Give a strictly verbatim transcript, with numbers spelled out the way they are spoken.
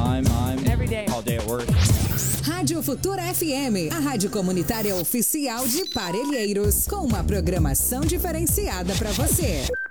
time, time, every day, all day at work. Rádio Futura F M, a rádio comunitária oficial de Parelheiros, com uma programação diferenciada para você.